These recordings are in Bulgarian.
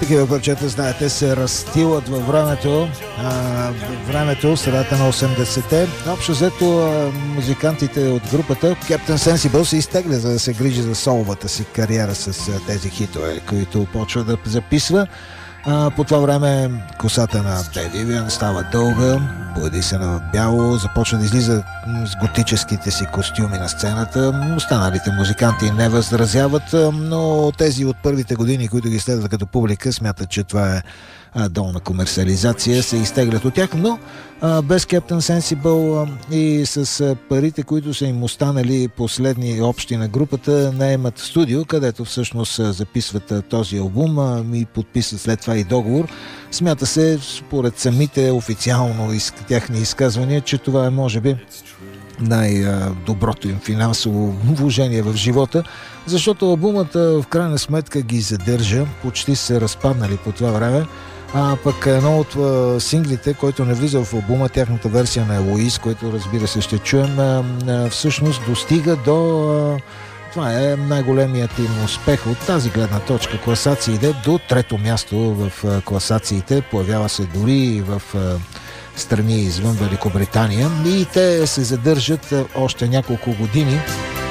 такива парчета, знаете, се разстилат във времето, средата на 80-те. Общо взето музикантите от групата Captain Sensible се изтегля, за да се грижи за соловата си кариера с тези хитове, които почва да записва. По това време косата на Ted Vivian става дълга, поеди се на бяло, започва да излиза с готическите си костюми на сцената. Останалите музиканти не възразяват, но тези от първите години, които ги следват като публика, смятат, че това е долна комерциализация, се изтеглят от тях, но без Captain Sensible и с парите, които са им останали последни общи на групата, наемат студио, където всъщност записват този албум и подписват след това и договор. Смята се, според самите официално тяхни изказвания, че това е може би най-доброто им финансово вложение в живота, защото албумът в крайна сметка ги задържа, почти се разпаднали по това време. Пък едно от синглите, който не влиза в албума, тяхната версия на Елоиз, който разбира се ще чуем, всъщност достига до... Това е най-големият им успех от тази гледна точка. Класациите до трето място в класациите, появява се дори и в страни извън Великобритания и те се задържат още няколко години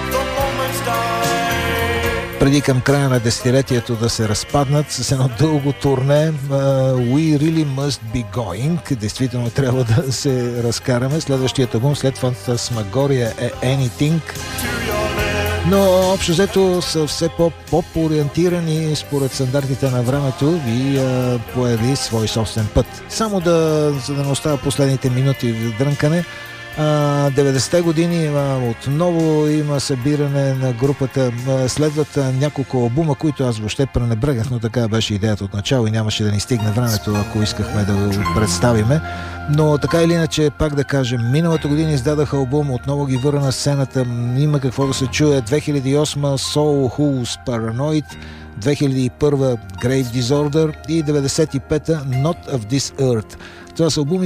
преди към края на десетилетието да се разпаднат с едно дълго турне We Really Must Be Going. Действително трябва да се разкараме. Следващият албум след Фантасмагория е Anything. Но общо взето са все по-поп-ориентирани според стандартите на времето и поели свой собствен път. Само за да не остава последните минути в дрънкане, 90-те години отново има събиране на групата. Следват няколко албума, които аз въобще пренебрегах, но така беше идеята от начало и нямаше да ни стигне времето, ако искахме да го представиме. Но така или иначе, пак да кажем, миналата година издадаха албум, отново ги върна на сцената, има какво да се чуе. 2008 Soul Who's Paranoid, 2001 Grave Disorder и 95-та Not of This Earth. Това са албуми,